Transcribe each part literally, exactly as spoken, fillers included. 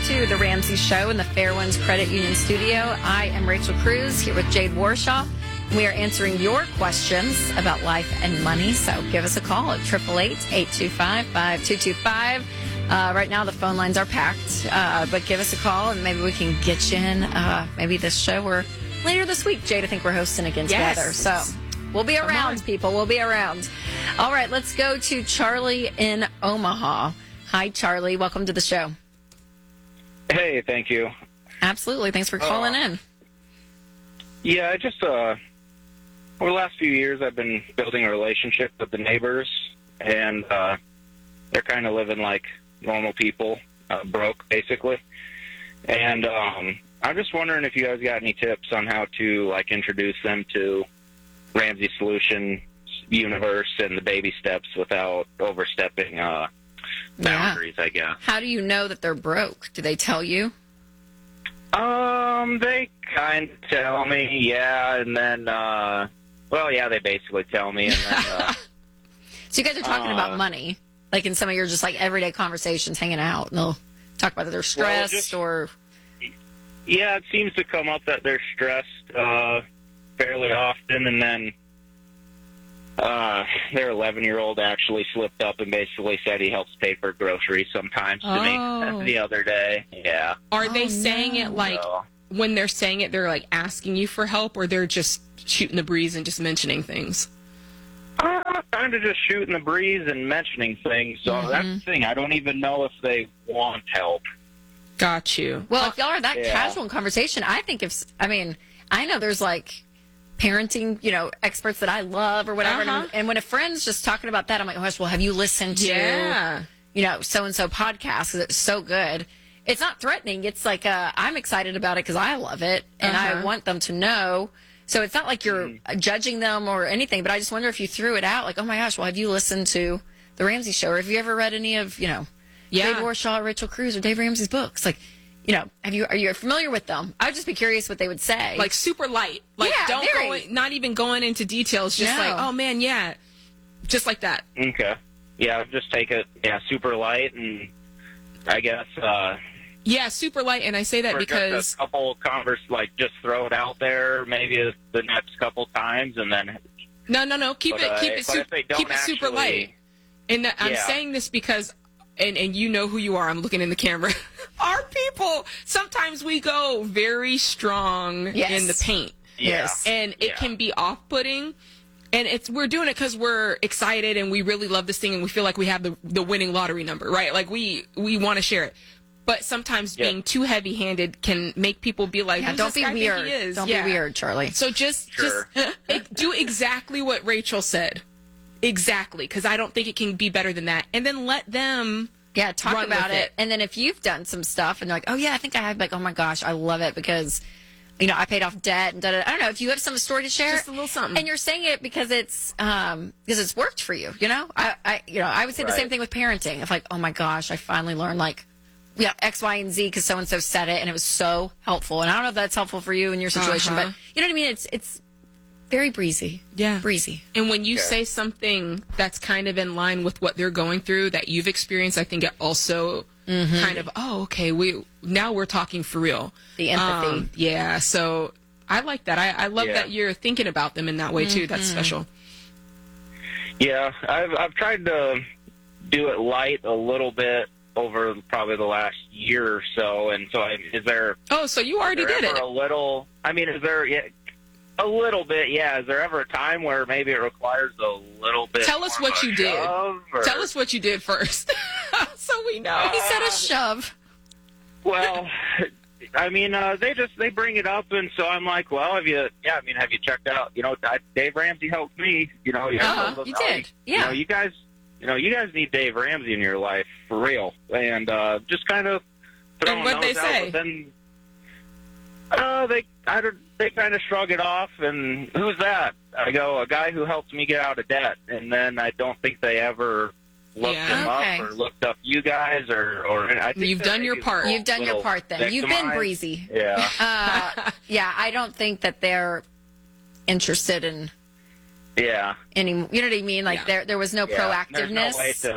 to The Ramsey Show in the Fairwinds Credit Union studio. I am Rachel Cruz here with Jade Warshaw. We are answering your questions about life and money, so give us a call at eight eight eight, eight two five, five two two five. Uh, right now the phone lines are packed, uh, but give us a call and maybe we can get you in uh, maybe this show or later this week. Jade, I think we're hosting again yes. together, so we'll be around, people. We'll be around. All right, let's go to Charlie in Omaha. Hi, Charlie. Welcome to the show. Hey, thank you. Absolutely. Thanks for calling uh, in. Yeah, I just, uh, over the last few years, I've been building a relationship with the neighbors, and uh, they're kind of living like normal people, uh, broke, basically. And um, I'm just wondering if you guys got any tips on how to, like, introduce them to Ramsey Solution universe and the baby steps without overstepping uh, boundaries, yeah. I guess. How do you know that they're broke? Do they tell you? Um, they kind of tell me, yeah, and then, uh, well, yeah, they basically tell me, and then, uh, so you guys are talking uh, about money, like in some of your just like everyday conversations, hanging out, and they'll talk about that they're stressed well, just, or. Yeah, it seems to come up that they're stressed uh, fairly often, and then uh, their eleven-year-old actually slipped up and basically said he helps pay for groceries sometimes to oh. me the other day. Yeah. Are they oh, saying no. it like, so, when they're saying it, they're like asking you for help, or they're just shooting the breeze and just mentioning things? Uh, kind of just shooting the breeze and mentioning things. So Mm-hmm. that's the thing. I don't even know if they want help. Got you. Well, if y'all are that yeah. casual in conversation, I think if, I mean, I know there's like parenting, you know, experts that I love or whatever. Uh-huh. And, and when a friend's just talking about that, I'm like, oh gosh, well, have you listened to, Yeah. you know, so-and-so podcast? 'Cause it's so good. It's not threatening. It's like, uh, I'm excited about it because I love it and I Uh-huh. want them to know. So it's not like you're Mm. judging them or anything, but I just wonder if you threw it out like, oh my gosh, well, have you listened to The Ramsey Show? Or have you ever read any of, you know, Yeah. Dave Warshaw, Rachel Cruz, or Dave Ramsey's books? Like, you know, have you are you familiar with them? I would just be curious what they would say. Like super light. Like Yeah, don't very. go in, not even going into details, just No. like, oh man, yeah. Just like that. Okay. Yeah, just take it, yeah, super light, and I guess uh, Yeah, super light, and I say that for because just a couple converse, like just throw it out there, maybe the next couple times, and then. no, no, no, keep But, it, uh, keep it, but su- if they don't keep it super actually- light. And that, I'm Yeah. saying this because, and and you know who you are. I'm looking in the camera. Our people, sometimes we go very strong Yes. in the paint. Yeah. And it Yeah. can be off-putting. And it's we're doing it because we're excited and we really love this thing and we feel like we have the the winning lottery number, right? Like we we want to share it. But sometimes Yeah. being too heavy-handed can make people be like, yeah, "Who's don't this be guy think weird. he is?" Don't Yeah. be weird, Charlie. So just Sure. just it, do exactly what Rachel said. Exactly, because I don't think it can be better than that. And then let them Yeah, talk run about with it. it. And then if you've done some stuff and they're like, oh, yeah, I think I have, like, oh, my gosh, I love it because, you know, I paid off debt and da da. I don't know if you have some story to share. Just a little something. And you're saying it because it's um because it's worked for you, you know? I, I you know, I would say the Right. same thing with parenting. Of like, oh, my gosh, I finally learned, like, yeah, X, Y, and Z because so-and-so said it and it was so helpful. And I don't know if that's helpful for you in your situation, Uh-huh. but you know what I mean? It's it's very breezy. Yeah. Breezy. And when you Yeah. say something that's kind of in line with what they're going through that you've experienced, I think it also kind of, oh, okay, we now we're talking for real. The empathy. Um, yeah. So I like that. I, I love Yeah. that you're thinking about them in that way too. That's special. Yeah, I've I've tried to do it light a little bit over probably the last year or so, and so I, is there? Oh, so you already is there did ever it. A little. I mean, is there? Yeah, a little bit. Yeah. Is there ever a time where maybe it requires a little bit? Tell us more what of a you did. shove, or- Tell us what you did first, so we know. He said a shove. Well, I mean, uh, they just they bring it up, and so I'm like, well, have you? Yeah, I mean, have you checked out? You know, I, Dave Ramsey helped me. You know, you, Uh-huh, know, you I- did. You Yeah. know, you guys. You know, you guys need Dave Ramsey in your life for real, and uh, just kind of throwing And what'd they those say? out. But then, uh, they I don't, they kind of shrug it off, and who's that? I go, a guy who helped me get out of debt, and then I don't think they ever looked Yeah. him Okay. up or looked up you guys, or or I think You've that done your maybe part. a You've done your little part then. You've been victimized. breezy. Yeah. Uh, yeah, I don't think that they're interested in Yeah. any. You know what I mean? Like Yeah. there, there was no Yeah. There's no way proactiveness. to,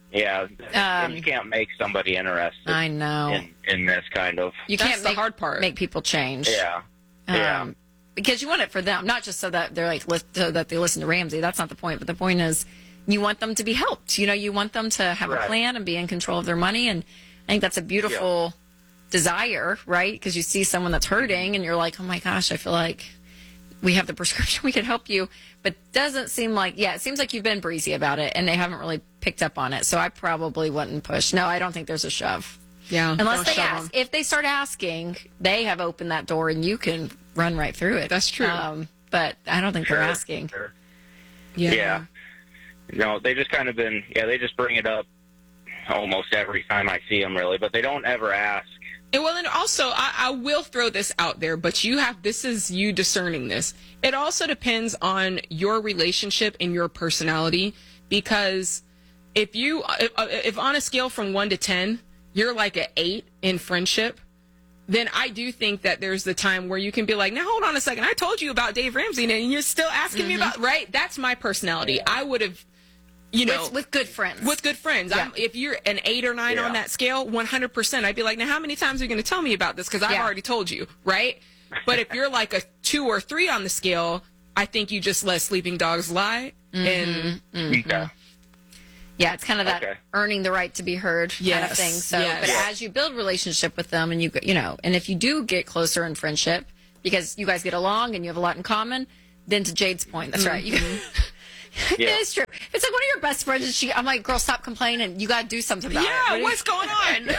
Yeah, Um, and you can't make somebody interested. I know. In, in this kind of. You That's can't the make, hard part. make people change. Yeah. Um, Yeah. Because you want it for them, not just so that they're like lis- so that they listen to Ramsey. That's not the point. But the point is, you want them to be helped. You know, you want them to have Right. a plan and be in control of their money. And I think that's a beautiful desire, right? Because you see someone that's hurting, and you're like, oh my gosh, I feel like we have the prescription, we could help you. But doesn't seem like, yeah, it seems like you've been breezy about it, and they haven't really picked up on it. So I probably wouldn't push. No, I don't think there's a shove. Yeah. Unless don't they shove ask. 'em. If they start asking, they have opened that door and you can run right through it. That's true. Um, but I don't think Sure, they're asking. sure. Yeah. Yeah. You know, they just kind of been, yeah, they just bring it up almost every time I see them, really, but they don't ever ask. And well, and also, I, I will throw this out there, but you have, this is you discerning this. It also depends on your relationship and your personality, because if you, if, if on a scale from one to ten, you're like an eight in friendship, then I do think that there's the time where you can be like, now hold on a second, I told you about Dave Ramsey and you're still asking Mm-hmm. me about, right? That's my personality. I would have, you know. With, with good friends. With good friends. Yeah. I'm, if you're an eight or nine Yeah. on that scale, one hundred percent, I'd be like, now how many times are you going to tell me about this? Because I've Yeah. already told you, right? But if you're like a two or three on the scale, I think you just let sleeping dogs lie. And Yeah. Yeah, it's kind of that Okay. earning the right to be heard kind of Yes, thing. So, yes. but Yeah. as you build relationship with them, and you you know, and if you do get closer in friendship because you guys get along and you have a lot in common, then to Jade's point, that's right. You, Yeah. It is true. It's like one of your best friends. And she, I'm like, girl, stop complaining. You got to do something about it. yeah, What do you- what's going on?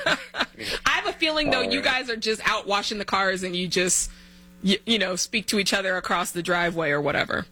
I have a feeling, though, you guys are just out washing the cars and you just, you, you know, speak to each other across the driveway or whatever.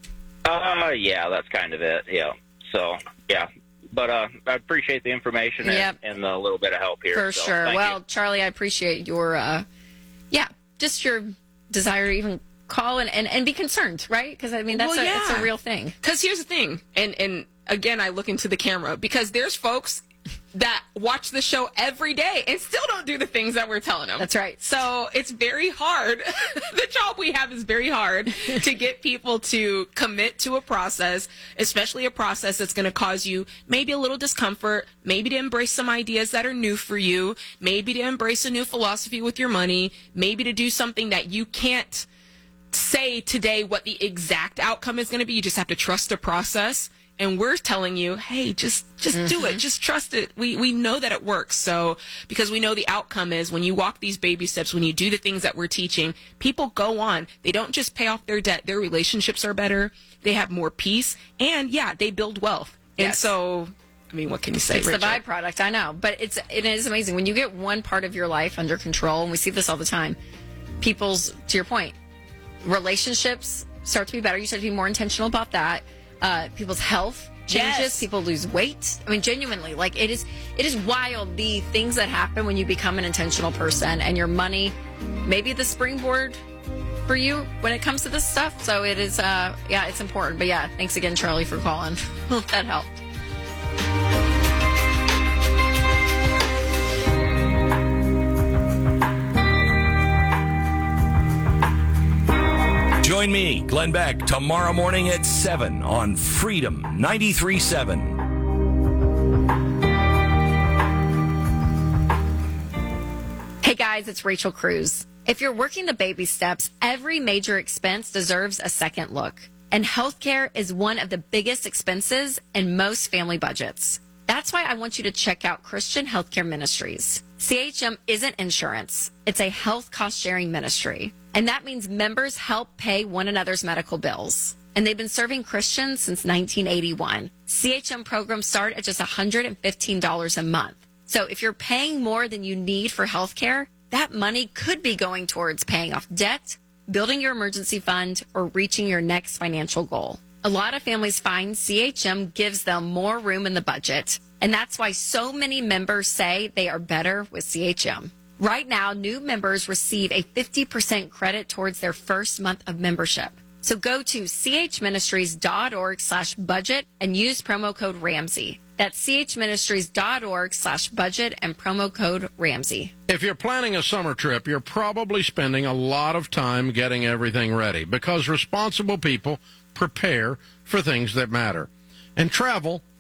Uh, yeah, that's kind of it. Yeah. So, yeah. But uh, I appreciate the information and, Yep. and the little bit of help here. For so sure. thank Well, you. Charlie, I appreciate your, uh, yeah, just your desire to even call and, and, and be concerned, right? Because, I mean, that's Well, a, it's yeah. a real thing. Because here's the thing, and and again, I look into the camera because there's folks that watch the show every day and still don't do the things that we're telling them. That's right. So it's very hard. The job we have is very hard to get people to commit to a process, especially a process that's going to cause you maybe a little discomfort, maybe to embrace some ideas that are new for you, maybe to embrace a new philosophy with your money, maybe to do something that you can't say today what the exact outcome is going to be. You just have to trust the process. And we're telling you, hey, just just Mm-hmm. do it. Just trust it. We we know that it works. So because we know the outcome is when you walk these baby steps, when you do the things that we're teaching, people go on. They don't just pay off their debt. Their relationships are better. They have more peace. And yeah, they build wealth. And Yes. so, I mean, what can you say, It's Richard? the byproduct, I know, but it's it is amazing when you get one part of your life under control, and we see this all the time. People's, to your point, relationships start to be better. You start to be more intentional about that. Uh, people's health changes. Yes. People lose weight. I mean, genuinely, like it is. It is wild the things that happen when you become an intentional person, and your money, maybe the springboard for you when it comes to this stuff. So it is. Uh, yeah, it's important. But yeah, thanks again, Charlie, for calling. That helped. Join me, Glenn Beck, tomorrow morning at seven on Freedom ninety-three point seven. Hey guys, it's Rachel Cruz. If you're working the baby steps, every major expense deserves a second look. And healthcare is one of the biggest expenses in most family budgets. That's why I want you to check out Christian Healthcare Ministries. C H M isn't insurance. It's a health cost sharing ministry. And that means members help pay one another's medical bills. And they've been serving Christians since nineteen eighty-one. C H M programs start at just one hundred fifteen dollars a month. So if you're paying more than you need for healthcare, that money could be going towards paying off debt, building your emergency fund, or reaching your next financial goal. A lot of families find C H M gives them more room in the budget, and that's why so many members say they are better with C H M. Right now, new members receive a fifty percent credit towards their first month of membership. So go to chministries.org slash budget and use promo code Ramsey. That's chministries.org slash budget and promo code Ramsey. If you're planning a summer trip, you're probably spending a lot of time getting everything ready because responsible people prepare for things that matter. And travel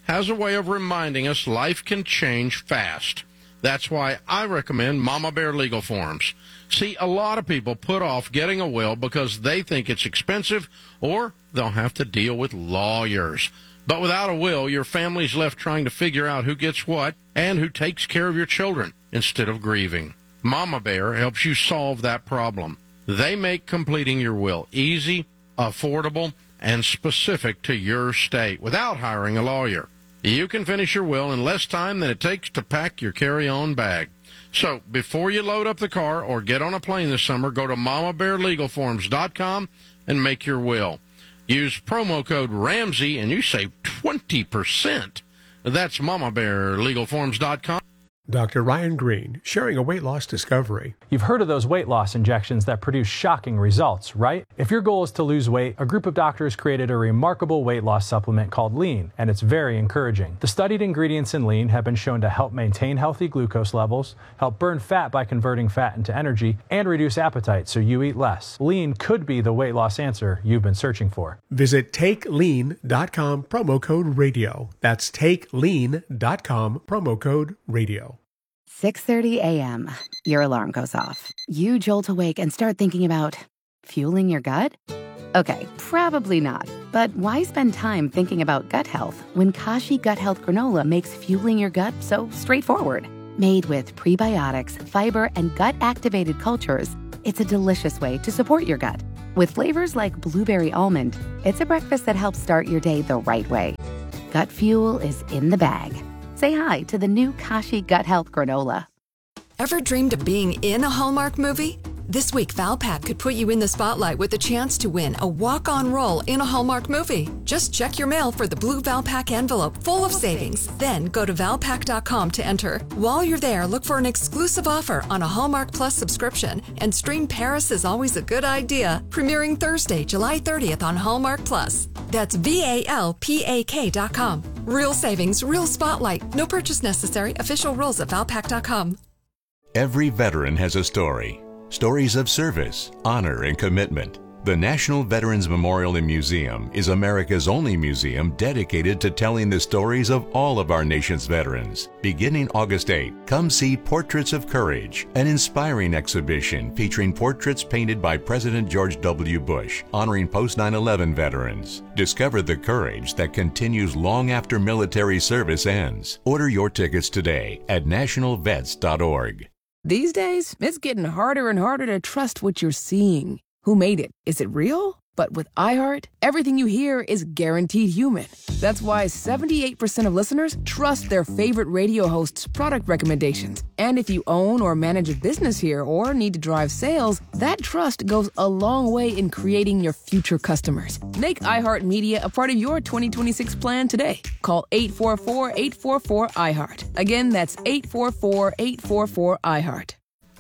has a way of reminding us life can change fast. That's why I recommend Mama Bear Legal Forms. See, a lot of people put off getting a will because they think it's expensive or they'll have to deal with lawyers. But without a will, your family's left trying to figure out who gets what and who takes care of your children instead of grieving. Mama Bear helps you solve that problem. They make completing your will easy, affordable, and specific to your state without hiring a lawyer. You can finish your will in less time than it takes to pack your carry-on bag. So before you load up the car or get on a plane this summer, go to mama bear legal forms dot com and make your will. Use promo code Ramsey and you save twenty percent. That's mama bear legal forms dot com. Doctor Ryan Green, sharing a weight loss discovery. You've heard of those weight loss injections that produce shocking results, right? If your goal is to lose weight, a group of doctors created a remarkable weight loss supplement called Lean, and it's very encouraging. The studied ingredients in Lean have been shown to help maintain healthy glucose levels, help burn fat by converting fat into energy, and reduce appetite so you eat less. Lean could be the weight loss answer you've been searching for. Visit take lean dot com, promo code radio. That's take lean dot com, promo code radio. six thirty a.m. Your alarm goes off. You jolt awake and start thinking about fueling your gut? Okay, probably not. But why spend time thinking about gut health when Kashi Gut Health Granola makes fueling your gut so straightforward? Made with prebiotics, fiber, and gut-activated cultures, it's a delicious way to support your gut. With flavors like blueberry almond, it's a breakfast that helps start your day the right way. Gut fuel is in the bag. Say hi to the new Kashi Gut Health Granola. Ever dreamed of being in a Hallmark movie? This week, Valpak could put you in the spotlight with a chance to win a walk-on role in a Hallmark movie. Just check your mail for the blue Valpak envelope full of savings. Then go to valpak dot com to enter. While you're there, look for an exclusive offer on a Hallmark Plus subscription and stream Paris is Always a Good Idea, premiering Thursday, July thirtieth on Hallmark Plus. That's V A L P A K dot com. Real savings, real spotlight. No purchase necessary. Official rules at valpak dot com. Every veteran has a story. Stories of service, honor, and commitment. The National Veterans Memorial and Museum is America's only museum dedicated to telling the stories of all of our nation's veterans. Beginning August eighth, come see Portraits of Courage, an inspiring exhibition featuring portraits painted by President George W. Bush, honoring post nine eleven veterans. Discover the courage that continues long after military service ends. Order your tickets today at national vets dot org. These days, it's getting harder and harder to trust what you're seeing. Who made it? Is it real? But with iHeart, everything you hear is guaranteed human. That's why seventy-eight percent of listeners trust their favorite radio hosts' product recommendations. And if you own or manage a business here or need to drive sales, that trust goes a long way in creating your future customers. Make iHeartMedia a part of your twenty twenty-six plan today. Call eight four four, eight four four, iHeart. Again, that's eight four four, eight four four, iHeart.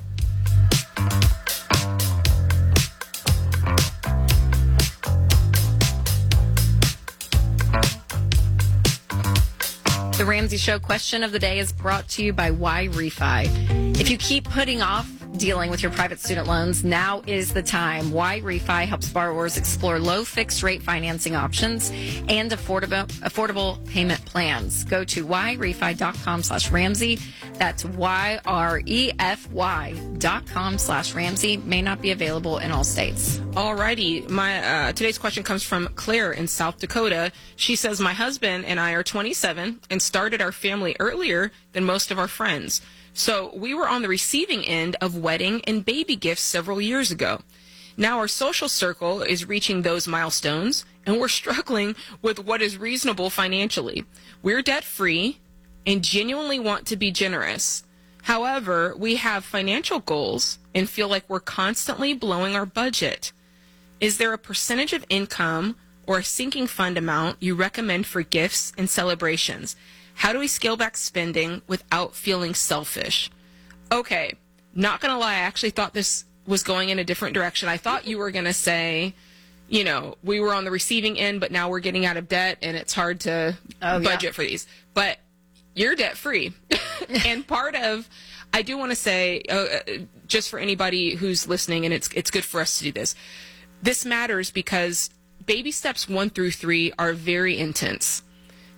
The Ramsey Show question of the day is brought to you by Y-Refi. If you keep putting off dealing with your private student loans, now is the time. Y-Refi helps borrowers explore low fixed rate financing options and affordable affordable payment plans. Go to Y-Refi dot com slash Ramsey. That's Y R E F Y dot com slash Ramsey. May not be available in all states. Alrighty. My uh, today's question comes from Claire in South Dakota. She says, my husband and I are twenty-seven and started our family earlier than most of our friends. So we were on the receiving end of wedding and baby gifts several years ago. Now our social circle is reaching those milestones, and we're struggling with what is reasonable financially. We're debt-free and genuinely want to be generous. However, we have financial goals and feel like we're constantly blowing our budget. Is there a percentage of income or a sinking fund amount you recommend for gifts and celebrations? How do we scale back spending without feeling selfish? Okay, not going to lie, I actually thought this was going in a different direction. I thought you were going to say, you know, we were on the receiving end, but now we're getting out of debt and it's hard to oh, budget yeah. for these. But you're debt free. And part of, I do want to say, uh, just for anybody who's listening, and it's it's good for us to do this, this matters because baby steps one through three are very intense.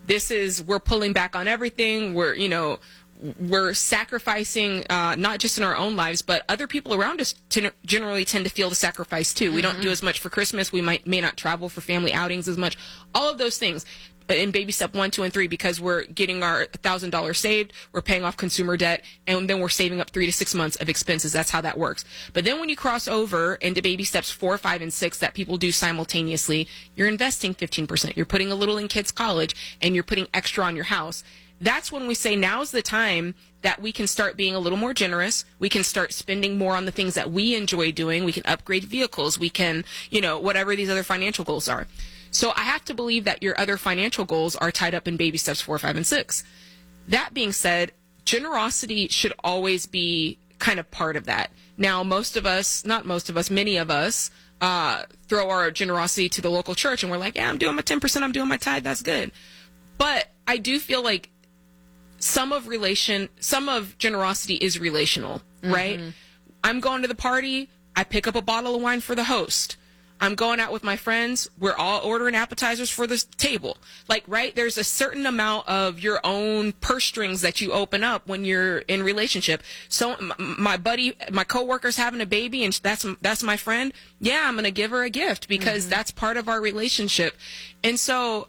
This is, we're pulling back on everything. We're, you know, we're sacrificing, uh, not just in our own lives, but other people around us t- generally tend to feel the sacrifice too. Mm-hmm. We don't do as much for Christmas. We might, may not travel for family outings as much. All of those things in baby step one, two, and three, because we're getting our one thousand dollars saved, we're paying off consumer debt, and then we're saving up three to six months of expenses. That's how that works. But then when you cross over into baby steps four, five, and six that people do simultaneously, you're investing fifteen percent. You're putting a little in kids' college, and you're putting extra on your house. That's when we say now's the time that we can start being a little more generous. We can start spending more on the things that we enjoy doing. We can upgrade vehicles. We can, you know, whatever these other financial goals are. So I have to believe that your other financial goals are tied up in baby steps four, five, and six. That being said, generosity should always be kind of part of that. Now, most of us, not most of us, many of us, uh, throw our generosity to the local church, and we're like, yeah, I'm doing my ten percent, I'm doing my tithe, that's good. But I do feel like some of relation, some of generosity is relational, right? Mm-hmm. I'm going to the party, I pick up a bottle of wine for the host. I'm going out with my friends. We're all ordering appetizers for this table. Like, right? There's a certain amount of your own purse strings that you open up when you're in relationship. So m- my buddy, my coworker's having a baby, and that's that's my friend. Yeah, I'm going to give her a gift because mm-hmm. that's part of our relationship. And so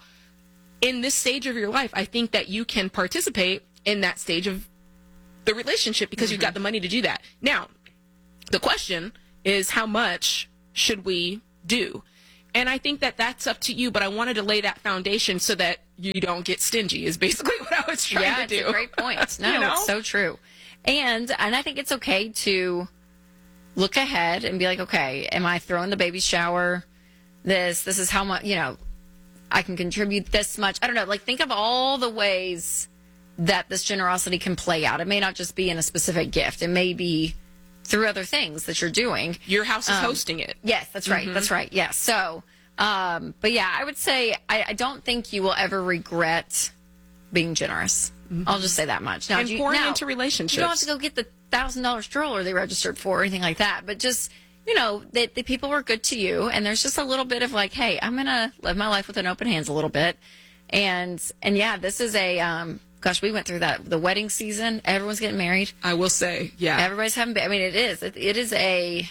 in this stage of your life, I think that you can participate in that stage of the relationship because mm-hmm. you've got the money to do that. Now, the question is, how much should we do? And I think that that's up to you, but I wanted to lay that foundation so that you don't get stingy is basically what I was trying yeah, to do. Yeah, it's a great point. No, you know? It's so true. And and I think it's okay to look ahead and be like, okay, am I throwing the baby shower? This, this is how much, you know, I can contribute this much. I don't know. Like, think of all the ways that this generosity can play out. It may not just be in a specific gift. It may be through other things that you're doing. Your house is um, hosting it. Yes, that's right. Mm-hmm. That's right. Yes. So, um, but yeah, I would say I, I don't think you will ever regret being generous. Mm-hmm. I'll just say that much. Now, and you, pouring now, into relationships. You don't have to go get the thousand dollar stroller they registered for or anything like that. But just, you know, that the people were good to you, and there's just a little bit of like, hey, I'm gonna live my life with an open hands a little bit, and and yeah, this is a. Um, Gosh, we went through that. The wedding season, everyone's getting married. I will say, yeah. Everybody's having, I mean, it is. It, it is a,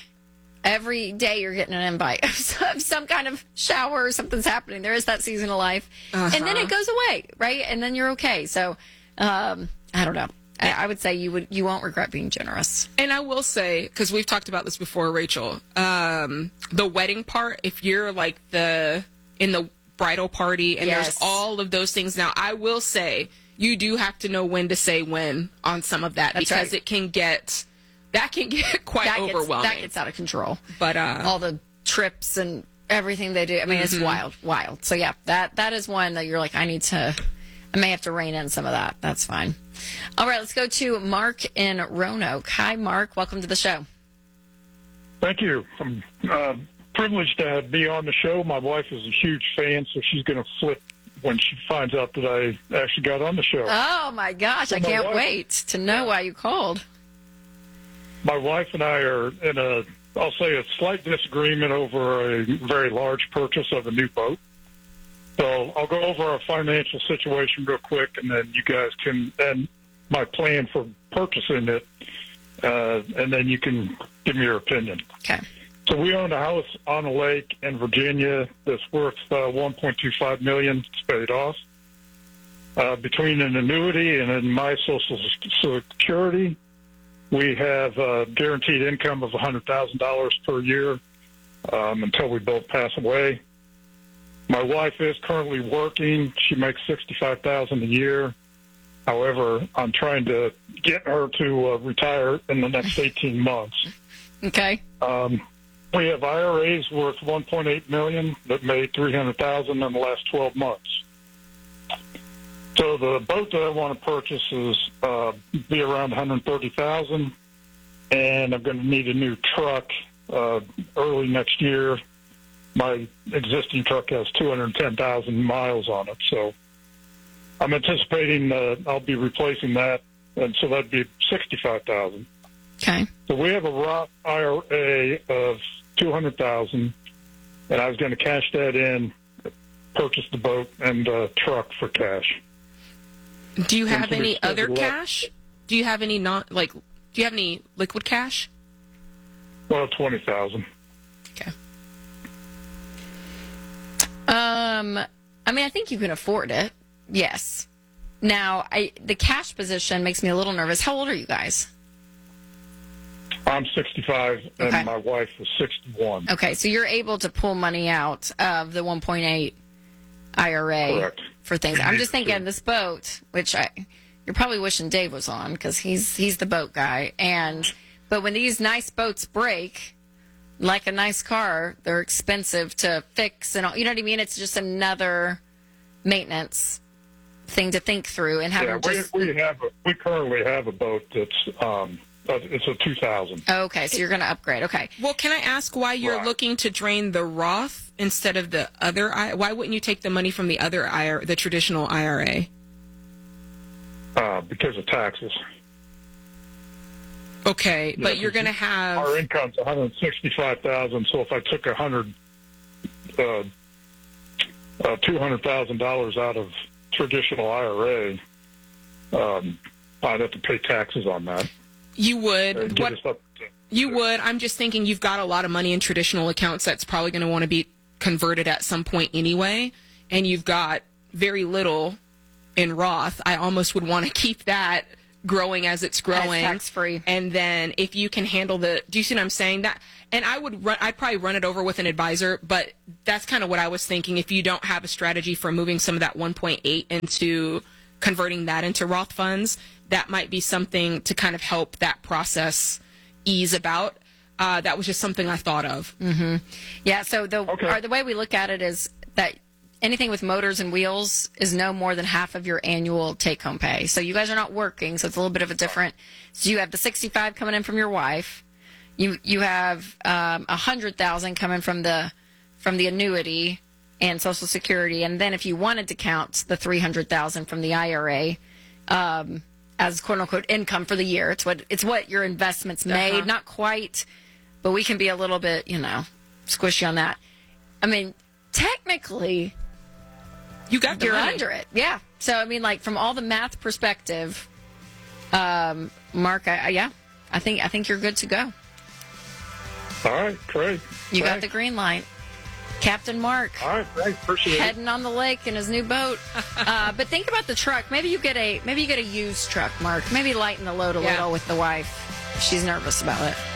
every day you're getting an invite of some, some kind of shower or something's happening. There is that season of life. Uh-huh. And then it goes away, right? And then you're okay. So, um, I don't know. I, I would say you would you won't regret being generous. And I will say, because we've talked about this before, Rachel, um, the wedding part, if you're like the, in the bridal party and yes. there's all of those things. Now, I will say, you do have to know when to say when on some of that. That's because right. it can get that can get quite that gets, overwhelming. That gets out of control. But uh, all the trips and everything they do. I mean, mm-hmm. it's wild, wild. So yeah, that that is one that you're like, I need to. I may have to rein in some of that. That's fine. All right, let's go to Mark in Roanoke. Hi, Mark. Welcome to the show. Thank you. I'm uh, privileged to be on the show. My wife is a huge fan, so she's going to flip when she finds out that I actually got on the show. Oh, my gosh. So I can't wife, wait to know why you called. My wife and I are in a, I'll say, a slight disagreement over a very large purchase of a new boat. So I'll go over our financial situation real quick, and then you guys can, and my plan for purchasing it, uh, and then you can give me your opinion. Okay. So we own a house on a lake in Virginia that's worth uh, one point two five million dollars. It's paid off. Uh, between an annuity and in my Social Security, we have a guaranteed income of one hundred thousand dollars per year um, until we both pass away. My wife is currently working. She makes sixty-five thousand dollars a year. However, I'm trying to get her to uh, retire in the next eighteen months. Okay. Um, We have I R As worth one point eight million dollars that made three hundred thousand dollars in the last twelve months. So the boat that I want to purchase is uh, be around one hundred thirty thousand dollars, and I'm going to need a new truck uh, early next year. My existing truck has two hundred ten thousand miles on it, so I'm anticipating uh, I'll be replacing that, and so that'd be sixty-five thousand dollars. Okay. So we have a Roth I R A of two hundred thousand dollars, and I was going to cash that in purchase the boat and uh, truck for cash. Do you have Into any the other schedule. cash? Do you have any not like? Do you have any liquid cash? Well, twenty thousand. Okay. Um, I mean, I think you can afford it. Yes. Now, I the cash position makes me a little nervous. How old are you guys? I'm sixty-five, and Okay. my wife is sixty-one. Okay, so you're able to pull money out of the one point eight I R A Correct. for things. I'm just thinking this boat, which I, you're probably wishing Dave was on because he's he's the boat guy. And but when these nice boats break, like a nice car, they're expensive to fix and all. You know what I mean? It's just another maintenance thing to think through and have Yeah, them just. we, we have a, we currently have a boat that's um, uh, it's a two thousand. Okay, so you're going to upgrade. Okay. Well, can I ask why you're Right. looking to drain the Roth instead of the other? I- Why wouldn't you take the money from the other I R, the traditional I R A? Uh, because of taxes. Okay, Yeah, but you're going to have. Our income's one hundred sixty-five thousand. So if I took a hundred, uh, uh, two hundred thousand dollars out of traditional I R A, um, I'd have to pay taxes on that. You would. and get What us up to- you would. I'm just thinking you've got a lot of money in traditional accounts that's probably going to want to be converted at some point anyway, and you've got very little in Roth. I almost would want to keep that growing as it's growing, tax free. and then if you can handle the, do you see what I'm saying? That, and I would run. I'd probably run it over with an advisor, but that's kind of what I was thinking. If you don't have a strategy for moving some of that one point eight into converting that into Roth funds, that might be something to kind of help that process ease about. Uh, that was just something I thought of. Mm-hmm. Yeah, so the Okay. or the way we look at it is that anything with motors and wheels is no more than half of your annual take-home pay. So you guys are not working, so it's a little bit of a different. So you have the sixty-five coming in from your wife. You you have um, a hundred thousand coming from the from the annuity and Social Security, and then if you wanted to count the three hundred thousand from the I R A. Um, as quote unquote income for the year. It's what it's what your investments made. Uh-huh. Not quite, but we can be a little bit, you know, squishy on that. I mean, technically, you got the you're money. under it. Yeah. So I mean, like from all the math perspective, um, Mark, I, I, yeah, I think I think you're good to go. All right, great. You got Thanks. the green light. Captain Mark. All right, thanks. Appreciate it. Heading on the lake in his new boat. Uh, but think about the truck. Maybe you get a maybe you get a used truck, Mark. Maybe lighten the load a Yeah. little with the wife. She's nervous about it.